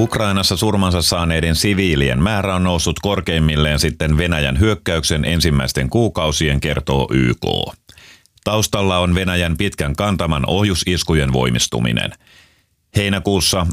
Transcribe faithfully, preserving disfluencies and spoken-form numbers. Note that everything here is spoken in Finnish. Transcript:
Ukrainassa surmansa saaneiden siviilien määrä on noussut korkeimmilleen sitten Venäjän hyökkäyksen ensimmäisten kuukausien, kertoo Y K. Taustalla on Venäjän pitkän kantaman ohjusiskujen voimistuminen. Heinäkuussa